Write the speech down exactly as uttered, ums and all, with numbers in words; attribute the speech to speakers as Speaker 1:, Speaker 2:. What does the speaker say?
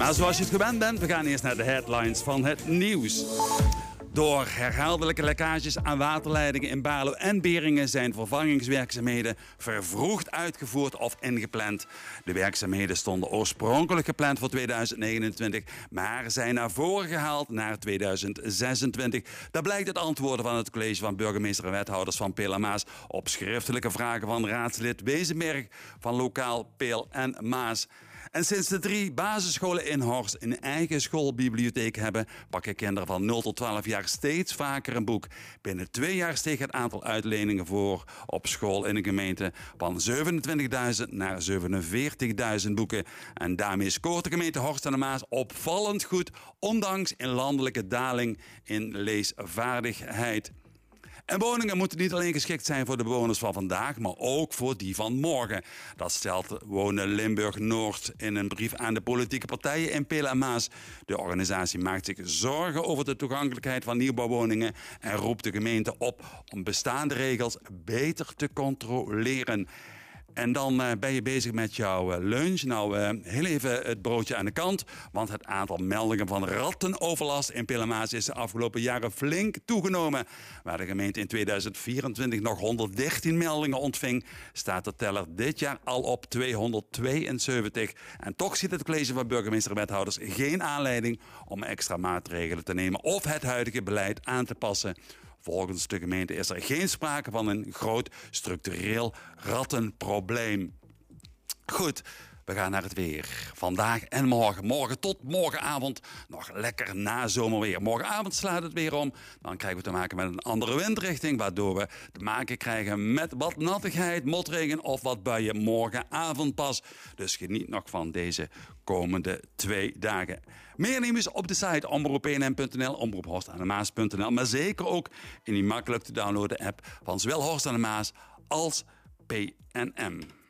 Speaker 1: Maar zoals je het gewend bent, we gaan eerst naar de headlines van het nieuws. Door herhaaldelijke lekkages aan waterleidingen in Baarlo en Beringen zijn vervangingswerkzaamheden vervroegd uitgevoerd of ingepland. De werkzaamheden stonden oorspronkelijk gepland voor tweeduizend negenentwintig, maar zijn naar voren gehaald naar tweeduizend zesentwintig. Dat blijkt uit antwoorden van het college van burgemeester en wethouders van Peel en Maas op schriftelijke vragen van raadslid Wezenberg van lokaal Peel en Maas. En sinds de drie basisscholen in Horst een eigen schoolbibliotheek hebben, pakken kinderen van nul tot twaalf jaar steeds vaker een boek. Binnen twee jaar steeg het aantal uitleningen voor op school in de gemeente van zevenentwintigduizend naar zevenenveertigduizend boeken. En daarmee scoort de gemeente Horst en de Maas opvallend goed, ondanks een landelijke daling in leesvaardigheid. En woningen moeten niet alleen geschikt zijn voor de bewoners van vandaag, maar ook voor die van morgen. Dat stelt Wonen Limburg Noord in een brief aan de politieke partijen in Peel en Maas. De organisatie maakt zich zorgen over de toegankelijkheid van nieuwbouwwoningen en roept de gemeente op om bestaande regels beter te controleren. En dan uh, ben je bezig met jouw uh, lunch. Nou, uh, heel even het broodje aan de kant. Want het aantal meldingen van rattenoverlast in Peel en Maas is de afgelopen jaren flink toegenomen. Waar de gemeente in tweeduizend vierentwintig nog honderddertien meldingen ontving, staat de teller dit jaar al op tweehonderdtweeënzeventig. En toch ziet het college van burgemeester en wethouders geen aanleiding om extra maatregelen te nemen of het huidige beleid aan te passen. Volgens de gemeente is er geen sprake van een groot structureel rattenprobleem. Goed, we gaan naar het weer. Vandaag en morgen. Morgen tot morgenavond nog lekker nazomerweer. Morgenavond slaat het weer om. Dan krijgen we te maken met een andere windrichting, waardoor we te maken krijgen met wat nattigheid, motregen of wat buien morgenavond pas. Dus geniet nog van deze komende twee dagen. Meer nieuws op de site omroep n m punt n l, omroep horst aan de maas punt n l, maar zeker ook in die makkelijk te downloaden app van zowel Horst aan de Maas als P N M.